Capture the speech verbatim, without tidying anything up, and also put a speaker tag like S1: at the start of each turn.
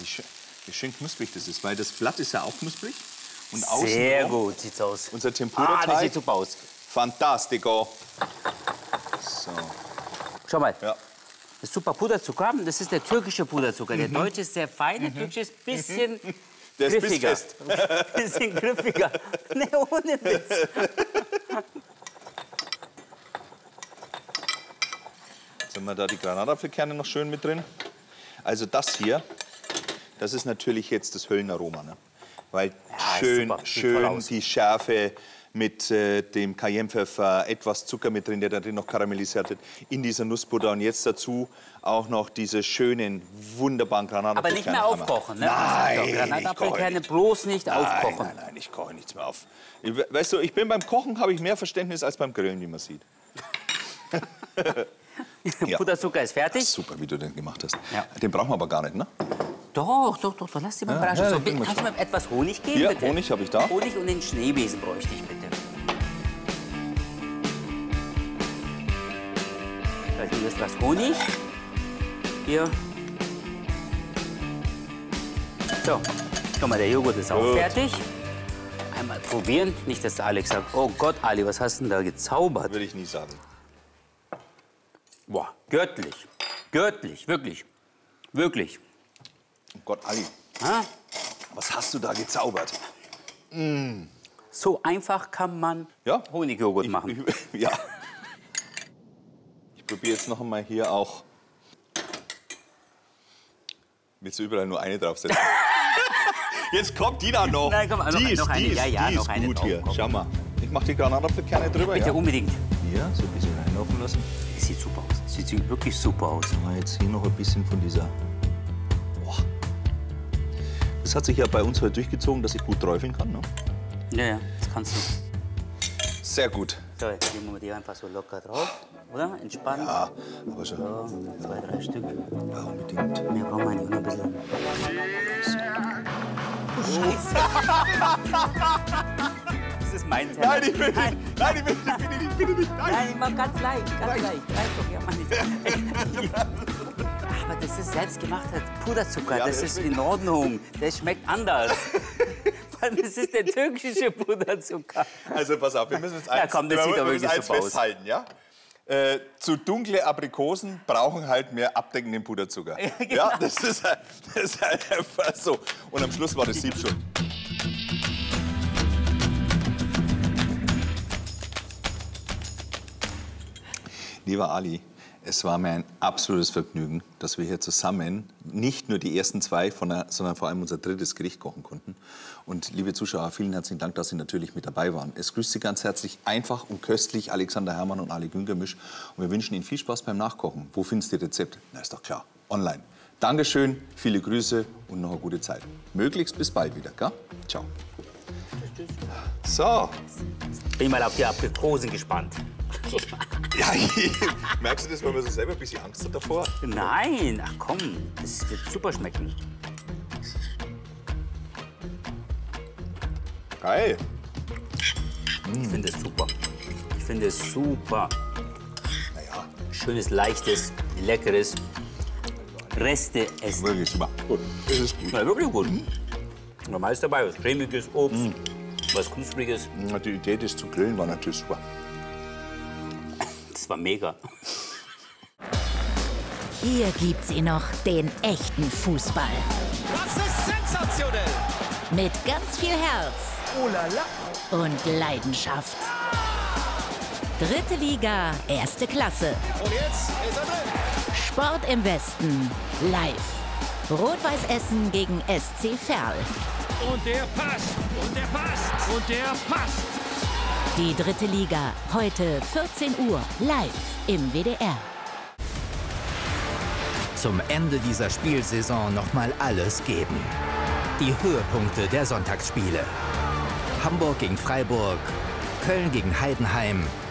S1: schön, wie schön knusprig das ist, weil das Blatt ist ja auch knusprig. Und außen
S2: sehr gut sieht's aus.
S1: Unser Tempura-Teig.
S2: Ah, das sieht super aus.
S1: Fantastico. So.
S2: Schau mal.
S1: Ja.
S2: Das ist super Puderzucker, das ist der türkische Puderzucker. Der deutsche ist sehr fein, der türkische ist ein bisschen
S1: Der ist
S2: griffiger.
S1: bissfest.
S2: Bisschen griffiger. Ne, ohne Witz.
S1: Jetzt haben wir da die Granatapfelkerne noch schön mit drin. Also das hier, das ist natürlich jetzt das Höllenaroma. Ne? Weil
S2: Ja,
S1: schön,
S2: super. Sieht toll
S1: schön
S2: aus.
S1: die Schärfe mit äh, dem Cayennepfeffer, etwas Zucker mit drin, der da drin noch karamellisiert wird, in dieser Nussbutter. Und jetzt dazu auch noch diese schönen, wunderbaren
S2: Aber
S1: Granatapfelkerne.
S2: nicht mehr aufkochen, ne?
S1: Nein, ich koche
S2: Granatapfelkerne
S1: nicht.
S2: bloß nicht
S1: Nein,
S2: aufkochen.
S1: nein, nein, ich koche nichts mehr auf. Ich, weißt du, ich bin beim Kochen, habe ich mehr Verständnis als beim Grillen, wie man sieht. Ja.
S2: Puderzucker ist fertig.
S1: Ach, super, wie du den gemacht hast.
S2: Ja.
S1: Den brauchen wir aber gar nicht, ne?
S2: Doch, doch, doch, doch. Lass dich mal
S1: Ja,
S2: überraschen.
S1: ja,
S2: so,
S1: ich bin mal
S2: kannst du mir etwas Honig geben,
S1: Ja,
S2: bitte?
S1: Honig habe ich da.
S2: Honig und den Schneebesen bräuchte ich, bitte. Da ist jetzt was Honig. Hier. So, guck mal, der Joghurt ist auch
S1: Gut.
S2: fertig. Einmal probieren. Nicht, dass der Alex sagt, oh Gott, Ali, was hast du denn da gezaubert?
S1: Würde ich nie sagen.
S2: Boah, göttlich. Göttlich, wirklich. Wirklich.
S1: Oh Gott, Ali,
S2: Ha?
S1: was hast du da gezaubert?
S2: So einfach kann man
S1: Ja?
S2: Honigjoghurt machen.
S1: Ich, ja. Ich probiere jetzt noch einmal hier auch. Willst du überall nur eine draufsetzen? Jetzt kommt die da noch.
S2: Nein, komm, noch-
S1: die ist,
S2: noch eine.
S1: die ist,
S2: Ja, ja,
S1: die
S2: noch
S1: ist
S2: eine
S1: gut
S2: drauf,
S1: hier.
S2: komm.
S1: Schau mal. Ich mache die Granatapfelkerne drüber.
S2: Bitte
S1: Ja.
S2: unbedingt.
S1: Hier, so ein bisschen reinlaufen lassen.
S2: Das sieht super aus. Das sieht wirklich super aus.
S1: Aber jetzt hier noch ein bisschen von dieser. Boah. Das hat sich ja bei uns heute durchgezogen, dass ich gut träufeln kann. Ne?
S2: Ja, ja, das kannst du.
S1: Sehr gut.
S2: So, jetzt legen wir die einfach so locker drauf, oder? Entspannt.
S1: Ja, aber schon.
S2: So, zwei, drei Stück.
S1: Ja, unbedingt.
S2: Mehr brauchen wir nicht, nur ein bisschen. Das ist mein Teller.
S1: Nein, ich will nicht. Nein, ich will nicht. Bitte nicht. Bitte nicht. Nein.
S2: Nein, mach ganz leicht, ganz leicht. Greif doch, ja, mach nicht. Aber das ist selbstgemachter Puderzucker,
S1: Ja,
S2: das
S1: das
S2: ist in Ordnung. Das schmeckt anders. Weil das ist der türkische Puderzucker.
S1: Also pass auf, wir müssen jetzt eins,
S2: Ja, komm, das sieht
S1: wir
S2: aber
S1: müssen
S2: wirklich
S1: eins
S2: super aus.
S1: festhalten, ja? Äh, zu dunkle Aprikosen brauchen halt mehr abdeckenden Puderzucker. Ja,
S2: genau.
S1: das, ist, halt- das ist halt einfach so. Und am Schluss war das Sieb schon. Lieber Ali, es war mir ein absolutes Vergnügen, dass wir hier zusammen nicht nur die ersten zwei, von der, sondern vor allem unser drittes Gericht kochen konnten. Und liebe Zuschauer, vielen herzlichen Dank, dass Sie natürlich mit dabei waren. Es grüßt Sie ganz herzlich einfach und köstlich Alexander Herrmann und Ali Güngermisch. Und wir wünschen Ihnen viel Spaß beim Nachkochen. Wo findest du die Rezepte? Na, ist doch klar, online. Dankeschön, viele Grüße und noch eine gute Zeit. Möglichst bis bald wieder, gell? Ciao. So.
S2: Bin mal auf die Aprikosen gespannt.
S1: Ja, merkst du das, weil man so selber ein bisschen Angst hat davor?
S2: Nein, ach komm, das wird super schmecken.
S1: Geil.
S2: Ich finde es super. Ich finde es super.
S1: Naja,
S2: Schönes, leichtes, leckeres Reste essen.
S1: wirklich super. Gut, das ist gut.
S2: Ja, wirklich gut. Normal ist dabei was cremiges, Obst, was knuspriges.
S1: Die Idee, das zu grillen, war natürlich super.
S2: Das war mega.
S3: Hier gibt's ihn noch, den echten Fußball.
S4: Das ist sensationell.
S3: Mit ganz viel Herz
S4: Oh la la.
S3: und Leidenschaft. Dritte Liga, erste Klasse.
S4: Und jetzt ist er drin.
S3: Sport im Westen, live. Rot-Weiß Essen gegen S C Verl.
S4: Und der passt. Und der passt. Und der passt.
S3: Die dritte Liga, heute vierzehn Uhr, live im W D R.
S5: Zum Ende dieser Spielsaison noch mal alles geben. Die Höhepunkte der Sonntagsspiele. Hamburg gegen Freiburg, Köln gegen Heidenheim,